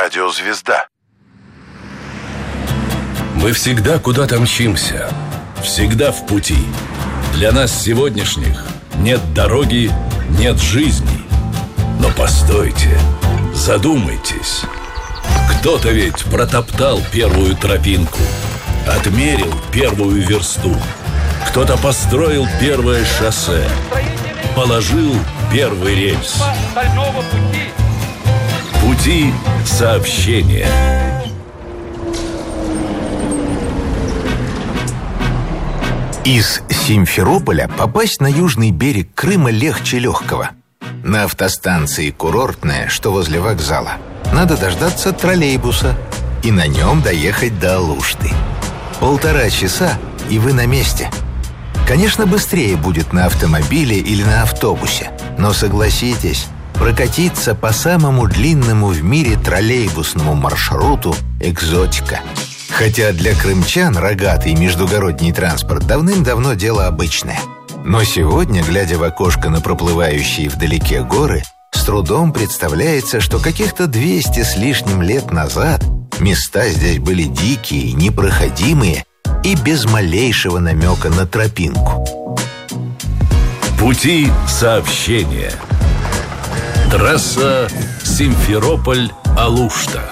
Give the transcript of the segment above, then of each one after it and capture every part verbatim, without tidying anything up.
Радиозвезда. Мы всегда куда-то мчимся, всегда в пути. Для нас сегодняшних нет дороги, нет жизни. Но постойте, задумайтесь. Кто-то ведь протоптал первую тропинку, отмерил первую версту. Кто-то построил первое шоссе, положил первый рельс. Пути сообщения. Из Симферополя попасть на южный берег Крыма легче легкого. На автостанции «Курортная», что возле вокзала, надо дождаться троллейбуса и на нем доехать до Алушты. Полтора часа, и вы на месте. Конечно, быстрее будет на автомобиле или на автобусе, но согласитесь, прокатиться по самому длинному в мире троллейбусному маршруту – экзотика. Хотя для крымчан рогатый междугородний транспорт давным-давно дело обычное. Но сегодня, глядя в окошко на проплывающие вдалеке горы, с трудом представляется, что каких-то двести с лишним лет назад места здесь были дикие, непроходимые и без малейшего намека на тропинку. Пути сообщения. Трасса Симферополь-Алушта.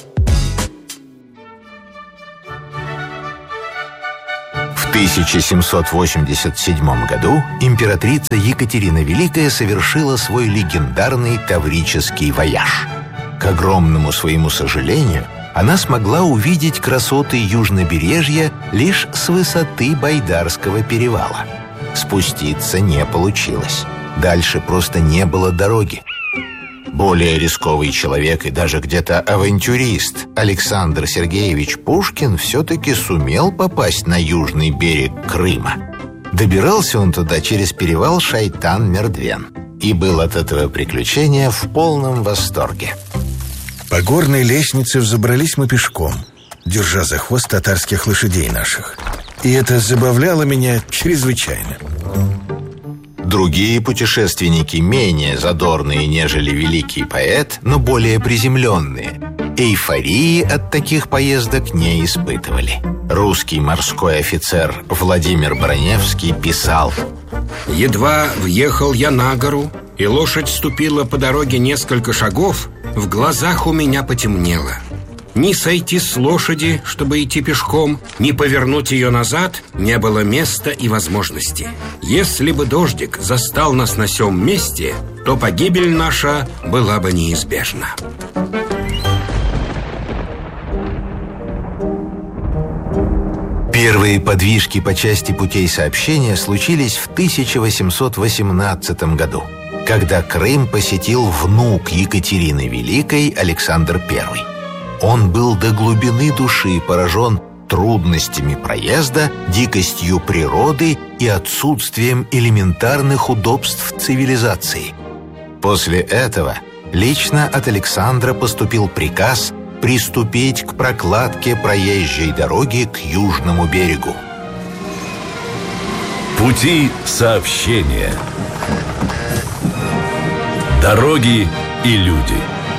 В тысяча семьсот восемьдесят седьмом году императрица Екатерина Великая совершила свой легендарный таврический вояж. К огромному своему сожалению, она смогла увидеть красоты южнобережья лишь с высоты Байдарского перевала. Спуститься не получилось. Дальше просто не было дороги. Более рисковый человек и даже где-то авантюрист Александр Сергеевич Пушкин все-таки сумел попасть на южный берег Крыма. Добирался он туда через перевал Шайтан-Мердвен и был от этого приключения в полном восторге. По горной лестнице взобрались мы пешком, держа за хвост татарских лошадей наших. И это забавляло меня чрезвычайно. Другие путешественники, менее задорные, нежели великий поэт, но более приземленные, эйфории от таких поездок не испытывали. Русский морской офицер Владимир Броневский писал: «Едва въехал я на гору, и лошадь ступила по дороге несколько шагов, в глазах у меня потемнело. Ни сойти с лошади, чтобы идти пешком, ни повернуть ее назад не было места и возможности. Если бы дождик застал нас на сём месте, то погибель наша была бы неизбежна». Первые подвижки по части путей сообщения случились в тысяча восемьсот восемнадцатом году, когда Крым посетил внук Екатерины Великой Александр Первый. Он был до глубины души поражен трудностями проезда, дикостью природы и отсутствием элементарных удобств цивилизации. После этого лично от Александра поступил приказ приступить к прокладке проезжей дороги к южному берегу. Пути сообщения. Дороги и люди.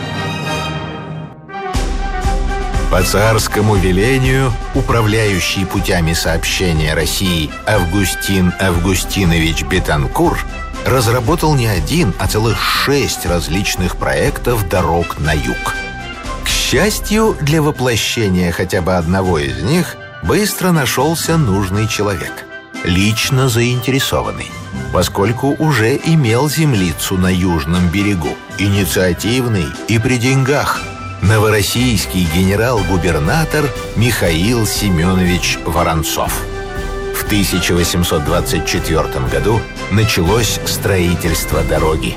По царскому велению управляющий путями сообщения России Августин Августинович Бетанкур разработал не один, а целых шесть различных проектов дорог на юг. К счастью, для воплощения хотя бы одного из них быстро нашелся нужный человек, лично заинтересованный, поскольку уже имел землицу на южном берегу, инициативный и при деньгах. Новороссийский генерал-губернатор Михаил Семенович Воронцов. В тысяча восемьсот двадцать четвёртом году началось строительство дороги.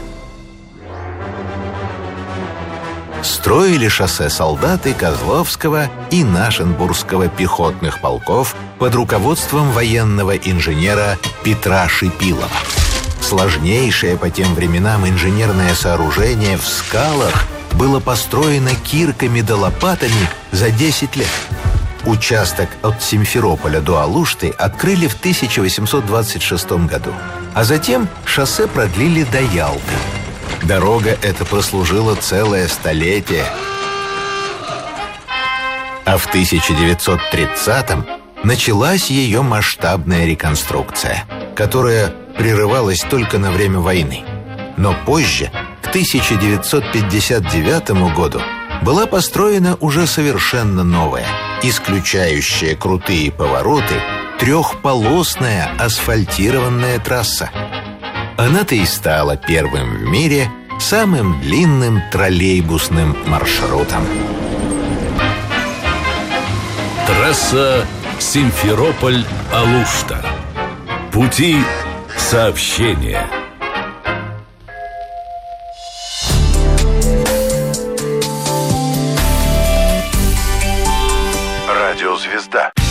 Строили шоссе солдаты Козловского и Нашенбургского пехотных полков под руководством военного инженера Петра Шипилова. Сложнейшее по тем временам инженерное сооружение в скалах было построено кирками да лопатами за десять лет. Участок от Симферополя до Алушты открыли в тысяча восемьсот двадцать шестом году, а затем шоссе продлили до Ялты. Дорога эта прослужила целое столетие. А в тысяча девятьсот тридцатом началась ее масштабная реконструкция, которая прерывалась только на время войны. Но позже, к тысяча девятьсот пятьдесят девятому году, была построена уже совершенно новая, исключающая крутые повороты, трехполосная асфальтированная трасса. Она-то и стала первым в мире самым длинным троллейбусным маршрутом. Трасса Симферополь-Алушта. Пути сообщения. Радиозвезда.